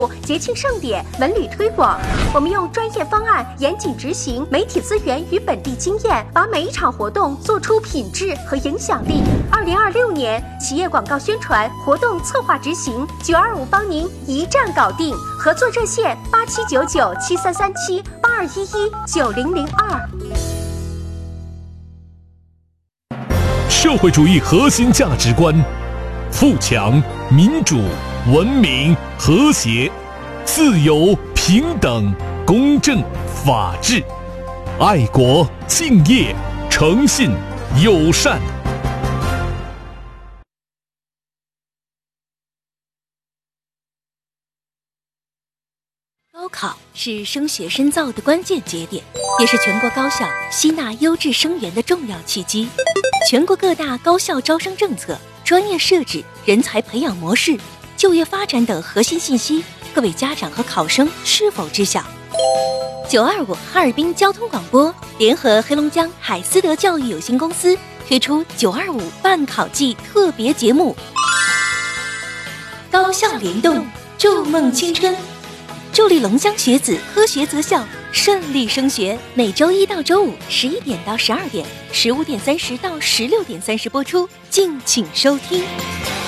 节庆盛典、文旅推广，我们用专业方案、严谨执行、媒体资源与本地经验，把每一场活动做出品质和影响力。2026年企业广告宣传活动策划执行，925帮您一站搞定。合作热线8799733782119002。 社会主义核心价值观：富强、民主、文明、和谐、自由、平等、公正、法治、爱国、敬业、诚信、友善。 高考是升学深造的关键节点，也是全国高校吸纳优质生源的重要契机。全国各大高校招生政策、专业设置、人才培养模式、就业发展等核心信息，各位家长和考生是否知晓？925哈尔滨交通广播联合黑龙江海思德教育有限公司推出925办考季特别节目，高校联动，筑梦青春。助力龙江学子科学择校，顺利升学。每周一到周五11点到12点，15点30到16点30播出，敬请收听。